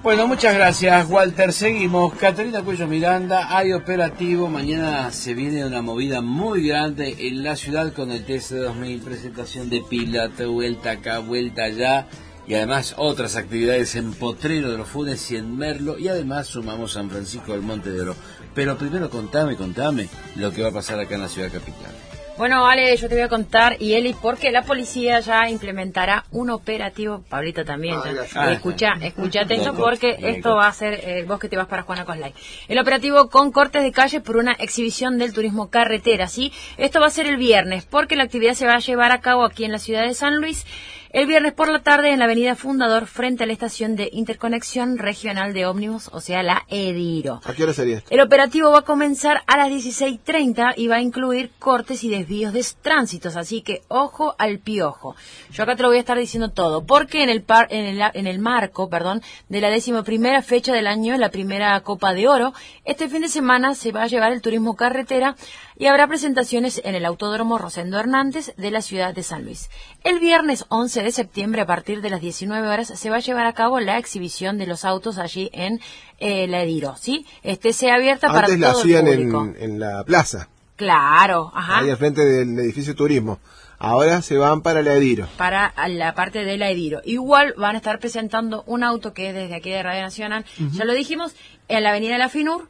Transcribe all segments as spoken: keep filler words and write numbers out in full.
Bueno, muchas gracias, Walter. Seguimos. Catalina Cuello Miranda, hay operativo. Mañana se viene una movida muy grande en la ciudad con el T C dos mil, presentación de Pilato, vuelta acá, vuelta allá. Y además otras actividades en Potrero de los Funes y en Merlo. Y además sumamos San Francisco del Monte de Oro. Pero primero contame, contame lo que va a pasar acá en la ciudad capital. Bueno, Ale, yo te voy a contar, y Eli, porque la policía ya implementará un operativo, Pablito también, ah, ya, escucha, escucha atento porque esto va a ser, eh, vos que te vas para Juana Coslay. El operativo con cortes de calle por una exhibición del turismo carretera, ¿sí? Esto va a ser el viernes, porque la actividad se va a llevar a cabo aquí en la ciudad de San Luis, el viernes por la tarde en la avenida Fundador, frente a la estación de interconexión regional de ómnibus, o sea, la EDIRO. ¿A qué hora sería esto? El operativo va a comenzar a las dieciséis treinta y va a incluir cortes y desvíos de tránsitos, así que ojo al piojo. Yo acá te lo voy a estar diciendo todo, porque en el par, en el, en el marco, perdón, de la decimoprimera fecha del año, la primera Copa de Oro, este fin de semana se va a llevar el turismo carretera y habrá presentaciones en el Autódromo Rosendo Hernández de la ciudad de San Luis. El viernes once de septiembre, a partir de las diecinueve horas, se va a llevar a cabo la exhibición de los autos allí en eh, la EDIRO, ¿sí? Este se abierta para todo el público. Antes la hacían en, en la plaza. Claro, ajá. Ahí al frente del edificio turismo. Ahora se van para la EDIRO. Para la parte de la EDIRO. Igual van a estar presentando un auto que es desde aquí de Radio Nacional, uh-huh. Ya lo dijimos, en la avenida La Finur,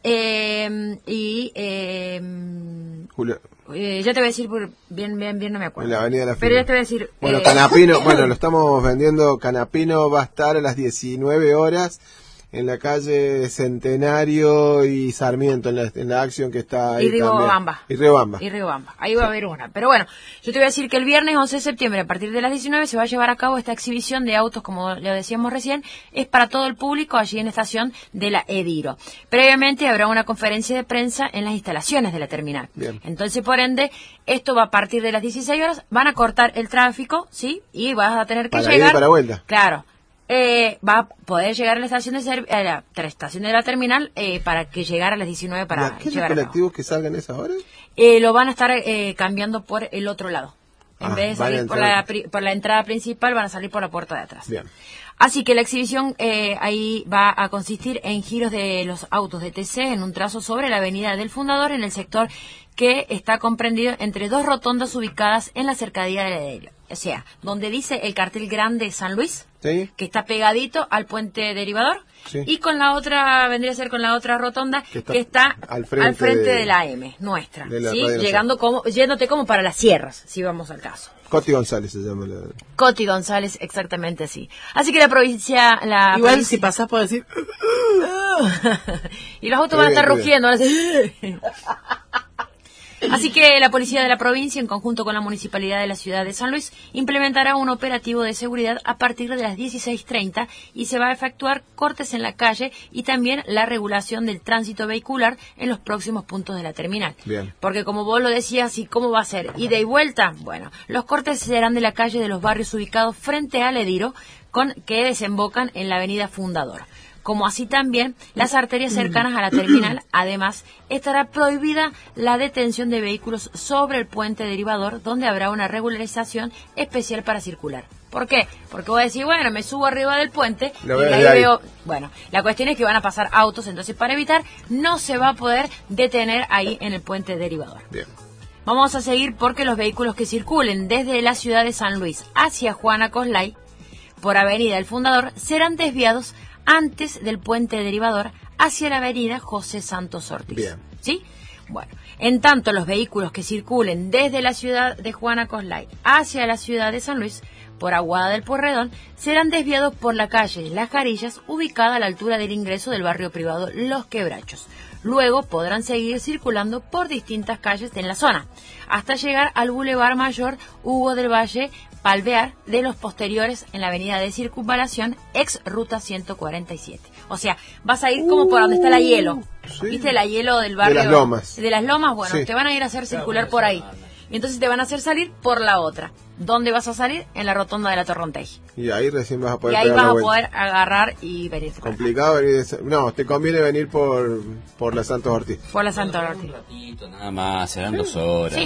eh, y... Eh, Julio... Eh, ya te voy a decir, por, bien, bien, bien, no me acuerdo. En la avenida La Finur. Pero ya te voy a decir... Bueno, eh... Canapino, bueno, lo estamos vendiendo, Canapino va a estar a las diecinueve horas en la calle Centenario y Sarmiento, en la, en la acción que está ahí. Y Riobamba. Y Riobamba. Y Riobamba. Ahí va a haber una. Pero bueno, yo te voy a decir que el viernes once de septiembre, a partir de las diecinueve, se va a llevar a cabo esta exhibición de autos, como le decíamos recién. Es para todo el público allí en la estación de la EDIRO. Previamente habrá una conferencia de prensa en las instalaciones de la terminal. Bien. Entonces, por ende, esto va a partir de las dieciséis horas. Van a cortar el tráfico, ¿sí? Y vas a tener que para llegar... ir para vuelta. Claro. Eh, va a poder llegar a la estación de serv- a la, a la estación de la terminal eh, para que llegara a las diecinueve para ¿Y aquellos llegar colectivos que salgan a esa hora? Eh, lo van a estar eh, cambiando por el otro lado. En Ah, vez de salir por la, por la entrada principal, van a salir por la puerta de atrás. Bien. Así que la exhibición eh, ahí va a consistir en giros de los autos de T C en un trazo sobre la avenida del Fundador, en el sector que está comprendido entre dos rotondas ubicadas en la cercanía de la EDIRO. O sea, donde dice el cartel grande San Luis, ¿sí? Que está pegadito al puente derivador, sí. Y con la otra, vendría a ser con la otra rotonda, que está, que está al frente, al frente de, de la M, nuestra, de ¿sí? Llegando como, yéndote como para las sierras, si vamos al caso. Coti González se llama la... Coti González, exactamente así. Así que la provincia... La Igual provincia... si pasás por decir... y los autos van a estar rugiendo, van a decir... Así que la policía de la provincia, en conjunto con la municipalidad de la ciudad de San Luis, implementará un operativo de seguridad a partir de las dieciséis treinta y se va a efectuar cortes en la calle y también la regulación del tránsito vehicular en los próximos puntos de la terminal. Bien. Porque como vos lo decías, ¿y cómo va a ser? ¿Ida y vuelta? Bueno, los cortes serán de la calle de los barrios ubicados frente al EDIRO, con que desembocan en la avenida Fundador. Como así también las arterias cercanas a la terminal. Además, estará prohibida la detención de vehículos sobre el puente derivador, donde habrá una regularización especial para circular. ¿Por qué? Porque vos decís, bueno, me subo arriba del puente Lo y veo ahí ahí. veo... Bueno, la cuestión es que van a pasar autos, entonces para evitar, no se va a poder detener ahí en el puente derivador. Bien. Vamos a seguir porque los vehículos que circulen desde la ciudad de San Luis hacia Juana Coslay, por Avenida El Fundador, serán desviados antes del puente derivador hacia la avenida José Santos Ortiz. Bien. ¿Sí? Bueno, en tanto los vehículos que circulen desde la ciudad de Juana Coslay hacia la ciudad de San Luis, por Aguada del Pueyrredón, serán desviados por la calle Las Jarillas, ubicada a la altura del ingreso del barrio privado Los Quebrachos. Luego podrán seguir circulando por distintas calles en la zona, hasta llegar al Boulevard Mayor Hugo del Valle Palbear de los posteriores en la avenida de Circunvalación, ex ruta ciento cuarenta y siete. O sea, vas a ir como por donde está la hielo. Sí. ¿Viste la hielo del barrio? De las Lomas. De las Lomas, bueno, Sí. te van a ir a hacer circular por ahí. Y entonces te van a hacer salir por la otra. ¿Dónde vas a salir? En la rotonda de la Torrontej. Y ahí recién vas a poder Y ahí pegar vas la a vuelta. poder agarrar y venir. Complicado venir de... No, te conviene venir por, por la Santos Ortiz. Por la Santa Un Ortiz. ratito, nada más, serán dos horas. Sí.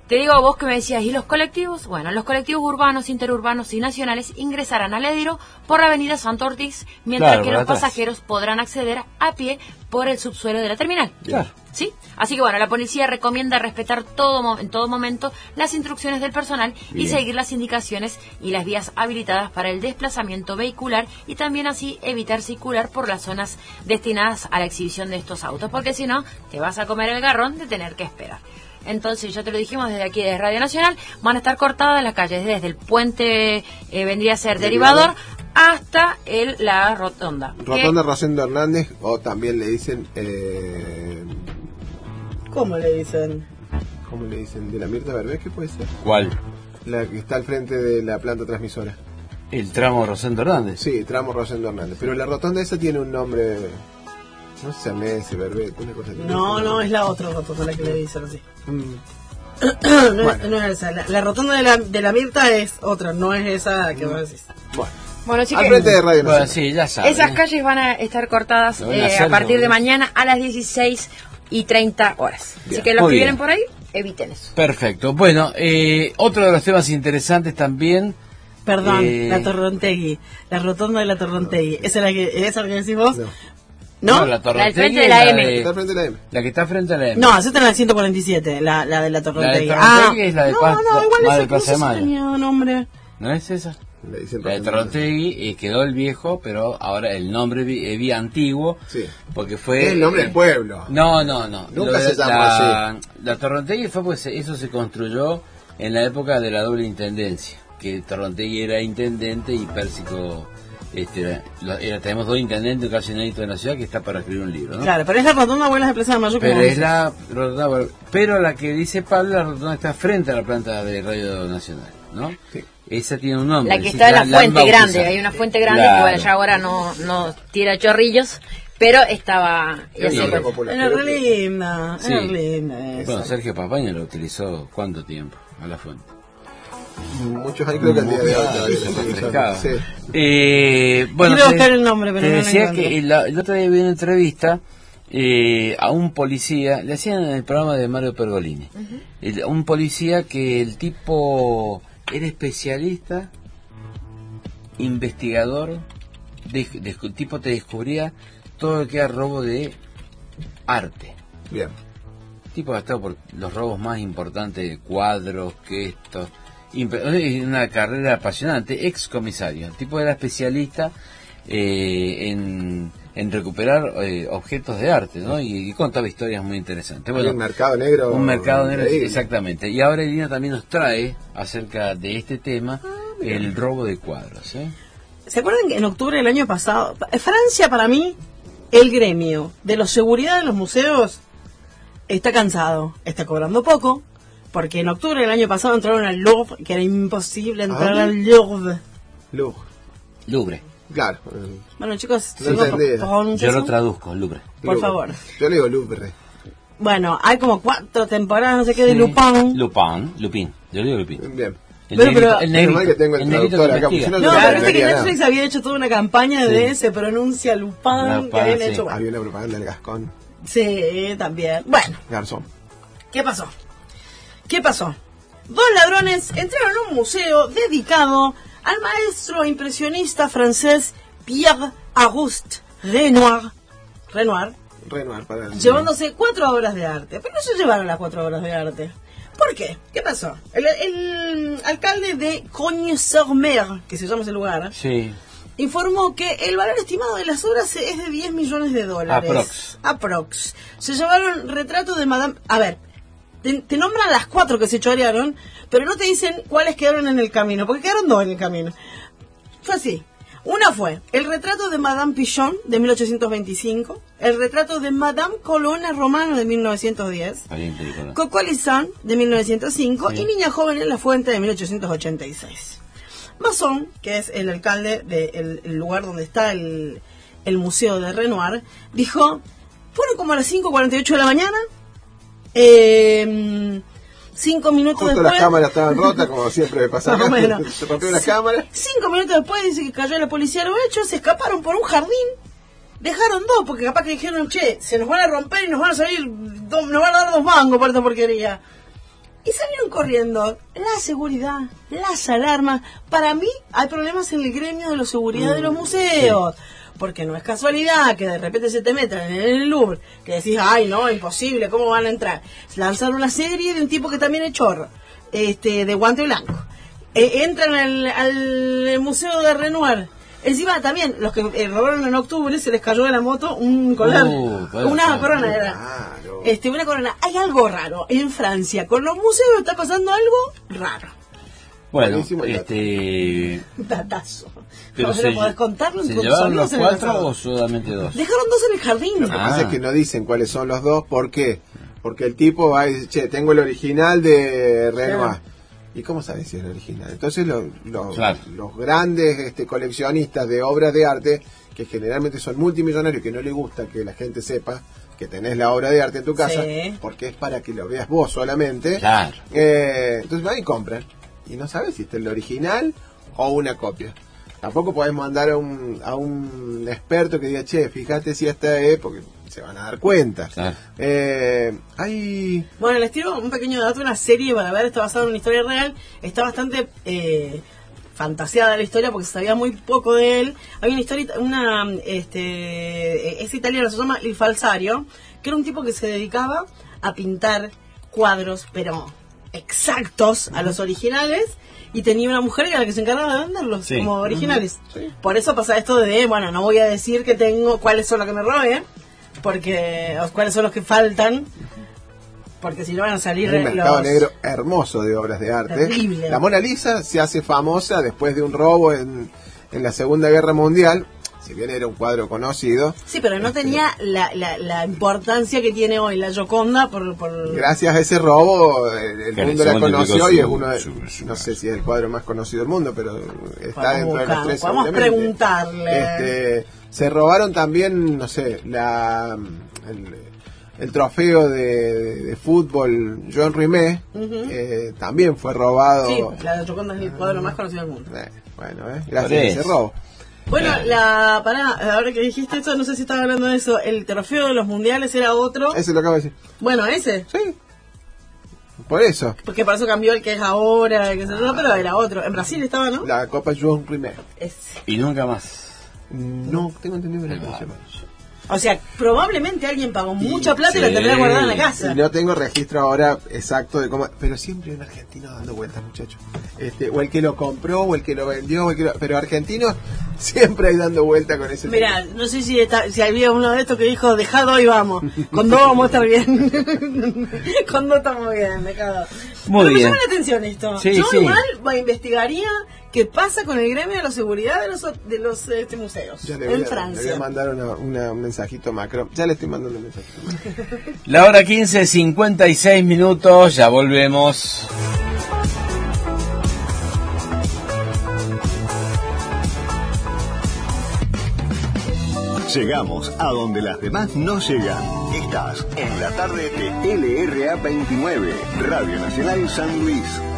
Te digo a vos que me decías, ¿y los colectivos? Bueno, los colectivos urbanos, interurbanos y nacionales ingresarán al Ediro por la avenida Santo Ortiz, mientras Claro, que por los atrás. pasajeros podrán acceder a pie por el subsuelo de la terminal. Claro. ¿Sí? Así que bueno, la policía recomienda respetar todo mo- en todo momento las instrucciones del personal y Bien. seguir las indicaciones y las vías habilitadas para el desplazamiento vehicular y también así evitar circular por las zonas destinadas a la exhibición de estos autos, porque si no, te vas a comer el garrón de tener que esperar. Entonces, ya te lo dijimos desde aquí, desde Radio Nacional, van a estar cortadas las calles desde el puente, eh, vendría a ser Derivador. derivador, hasta el, la rotonda. Rotonda Rosendo Hernández, o también le dicen, eh, ¿Cómo le dicen? ¿cómo le dicen? ¿De la Mirta Berbés? ¿Qué puede ser? ¿Cuál? La que está al frente de la planta transmisora. El tramo Rosendo Hernández. Sí, tramo Rosendo Hernández. Pero la rotonda esa tiene un nombre, no sé, Messi, Berbés, una cosa así. No, no, es la otra rotonda la que le dicen así. Mm, no, Bueno. es, no es esa. La, la rotonda de la, de la Mirta es otra, no es esa que vos decís. Bueno, Bueno, así al que frente de Radio Bueno, Nacional. sí, ya sabes. esas calles van a estar cortadas Lo van a eh, hacer, a partir lo de van a- mañana a las dieciséis y treinta horas. Bien, Así que los muy que bien. vienen por ahí, eviten eso. Perfecto. Bueno, eh, otro de los temas interesantes también. Perdón, Eh, la Torrontegui. La rotonda de la Torrontegui. ¿Esa es la que, esa es la que decís vos? No. ¿No? la La del Torrontegui frente de es la la M. de- Está al frente de la M. La que está frente a la M. No, esa está en la ciento cuarenta y siete, la, la de la Torrontegui. Torrontegui es la de no, Plaza- no, igual más esa de Plaza de no sé si Mayo. tenía nombre. ¿No es esa? Le dicen La de Rosendo Torrontegui eh, quedó el viejo, pero ahora el nombre vi- eh, vía antiguo, Sí. porque fue... Es el nombre del pueblo. No, no, no. Nunca Lo de- se llamó la, la Torrontegui fue pues eso se construyó en la época de la doble intendencia, que Torrontegui era intendente y Pérsico este, era, lo- era- tenemos dos intendentes, casi inédito de la ciudad, que está para escribir un libro, ¿no? Claro, pero es la rotonda Abuelas de Plaza de Mayo. Pero como es dices. la rotonda, bueno, pero la que dice Pablo, la rotonda está frente a la planta de Radio Nacional, ¿no? Sí. Esa tiene un nombre. La que sí, está en la, han fuente bautizado. grande, hay una fuente grande Claro. que bueno, ya ahora no, no tira chorrillos, pero estaba... Ya Es sé un nombre cuál. popular. Era re linda, Sí. era re linda esa. Bueno, Sergio Papaña lo utilizó ¿cuánto tiempo? A la fuente. Muchos años creo que el día de hoy. Claro, todavía se lo utilizan. refrescaba. Sí. Eh, bueno, Quiero te- buscar el nombre, pero te no lo decía encuentro. que el, el otro día vi una entrevista eh, a un policía, le hacían en el programa de Mario Pergolini, el- un policía que el tipo era especialista, investigador, de, de- el tipo te descubría todo lo que era robo de arte. Bien. El tipo ha estado por los robos más importantes de cuadros, que esto. Imp- es una carrera apasionante, ex comisario. El tipo era especialista eh, en, en recuperar eh, objetos de arte, ¿no? Y, y contaba historias muy interesantes. Hay un mercado negro. un mercado negro, increíble. exactamente. Y ahora Elina también nos trae acerca de este tema el robo de cuadros, ¿eh? ¿Se acuerdan que en octubre del año pasado, Francia para mí, el gremio de los seguridad de los museos está cansado, está cobrando poco, porque en octubre del año pasado entraron al Louvre, que era imposible entrar ¿Ah? al Louvre. Louvre. Louvre. Claro. eh, Bueno chicos, No ¿tengo entendí. pro- Yo pronunciación? lo traduzco, Louvre. Por Louvre. favor. Yo le digo Louvre. Bueno, hay como cuatro temporadas, no sé qué, de Sí. Lupin. Lupin, Lupin. Yo le digo Lupin. Bien. El Pero- negrito, pero- el Menos negrito, mal que tengo el el negrito traductor que acá, porque investiga. si No, no, pero no viste que haría Netflix nada. había hecho toda una campaña Sí. de se pronuncia Lupin, Lupin, que habían sí. hecho, bueno. Había una propaganda del Gascón. Sí, también. Bueno, Garzón. ¿qué pasó? ¿Qué pasó? Dos ladrones entraron a un museo dedicado al maestro impresionista francés Pierre-Auguste Renoir, Renoir, Renoir para el... llevándose cuatro obras de arte. Pero no se llevaron las cuatro obras de arte. ¿Por qué? ¿Qué pasó? El, el alcalde de Cognes-sur-Mer, que se llama ese lugar, Sí. informó que el valor estimado de las obras es de diez millones de dólares. Aprox. Aprox. Se llevaron retrato de Madame... A ver, te, te nombran las cuatro que se chorearon, pero no te dicen cuáles quedaron en el camino, porque quedaron dos en el camino. Fue así. Una fue el retrato de Madame Pichon de mil ochocientos veinticinco, el retrato de Madame Colonna Romano de mil novecientos diez, Valiente Nicolás. Coco Lisán de mil novecientos cinco Sí. y Niña Joven en la Fuente de mil ochocientos ochenta y seis. Masson, que es el alcalde del el lugar donde está el, el museo de Renoir, dijo, fueron como a las cinco cuarenta y ocho de la mañana, eh, cinco minutos Justo después... las cámaras estaban rotas, como siempre pasa. Más o menos. Se rompieron las cámaras. Cinco minutos después dice que cayó la policía a los hechos, se escaparon por un jardín, dejaron dos, porque capaz que dijeron, che, se nos van a romper y nos van a salir, dos, nos van a dar dos mangos por esta porquería. Y salieron corriendo la seguridad, las alarmas. Para mí hay problemas en el gremio de la seguridad de los museos. Sí. Porque no es casualidad que de repente se te metan en el Louvre, que decís, ay no, imposible, ¿cómo van a entrar? Lanzaron una serie de un tipo que también es chorro, este, de guante blanco. Eh, entran al, al museo de Renoir. Encima también, los que eh, robaron en octubre, se les cayó de la moto un collar, uh, una corona era. Claro. Este, una corona. Hay algo raro en Francia, con los museos está pasando algo raro. Bueno, este... Datazo. Pero no, se, podés contarlo ¿se llevaron los cuatro o solamente dos? Dejaron dos en el jardín. Lo que ah. pasa es que no dicen cuáles son los dos. ¿Por qué? Porque el tipo va y dice, che, tengo el original de Renoir. Sí. ¿Y cómo sabes si es el original? Entonces lo, lo, claro. los grandes este, coleccionistas de obras de arte, que generalmente son multimillonarios, que no les gusta que la gente sepa que tenés la obra de arte en tu casa, sí. porque es para que lo veas vos solamente. Claro. Eh, entonces van y compran. Y no sabes si es el original o una copia. Tampoco podés mandar a un, a un experto que diga, che, fíjate si esta es, porque se van a dar cuenta. Claro. Eh, hay... Bueno, les tiro un pequeño dato, una serie para ver, está basada en una historia real, está bastante eh, fantaseada la historia porque se sabía muy poco de él. Hay una historia, una, este, es italiano, se llama Il Falsario, que era un tipo que se dedicaba a pintar cuadros, pero exactos a los originales, y tenía una mujer que era la que se encargaba de venderlos sí. como originales. Uh-huh. Sí. Por eso pasa esto de, bueno, no voy a decir que tengo cuáles son los que me robé, porque o cuáles son los que faltan, porque si no van a salir un mercado los... negro hermoso de obras de arte. Terrible. La Mona Lisa se hace famosa después de un robo en, en la Segunda Guerra Mundial. Si bien era un cuadro conocido. Sí, pero no este, tenía la, la, la importancia que tiene hoy la Gioconda por... por... Gracias a ese robo, el, el mundo la conoció y es uno de... Su, su, no sé si es el cuadro más conocido del mundo, pero está dentro buscar, de los tres. Podemos preguntarle. Este, se robaron también, no sé, la el, el trofeo de, de fútbol Joan Rimet, uh-huh. eh, también fue robado. Sí, la Gioconda es el cuadro más conocido del mundo. Eh, bueno, eh, gracias a ese robo. Bueno, la pará, ahora que dijiste esto, no sé si estaba hablando de eso, el trofeo de los mundiales era otro. Ese lo acabo de decir. Bueno, ese. Sí. Por eso. Porque por eso cambió el que es ahora, que se ah. pero era otro. En Brasil estaba, ¿no? La Copa Joan Rimet. Ese. Y nunca más. No, tengo entendido que no se O sea, probablemente alguien pagó mucha plata y, y la tendrá guardada en la casa. Y no tengo registro ahora exacto de cómo... Pero siempre hay un argentino dando vueltas, muchachos. Este, o el que lo compró, o el que lo vendió, o el que lo... pero argentinos siempre hay dando vueltas con ese... Mirá, tema. No sé si, está, si había uno de estos que dijo, dejado y vamos. Con dos vamos a estar bien. Con dos estamos bien, dejado. Muy pero bien. me llama la atención esto. Sí, Yo sí. igual investigaría... ¿Qué pasa con el gremio de la seguridad de los de los este, museos ya le en voy a, Francia? Le voy a mandar una, una, un mensajito macro. Ya le estoy mandando un mensajito. La hora quince, cincuenta y seis minutos. Ya volvemos. Llegamos a donde las demás no llegan. Estás en la tarde de L R A veintinueve, Radio Nacional San Luis.